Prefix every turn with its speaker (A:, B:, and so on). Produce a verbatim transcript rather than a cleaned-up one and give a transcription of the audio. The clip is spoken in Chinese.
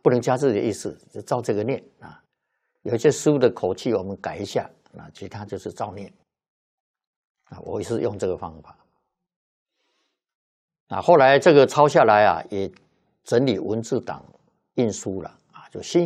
A: 不能加自己的意思，就照这个念啊。有一些书的口气我们改一下，那其他就是照念啊。我是用这个方法啊。后来这个抄下来啊，也整理文字档印书了啊，就新。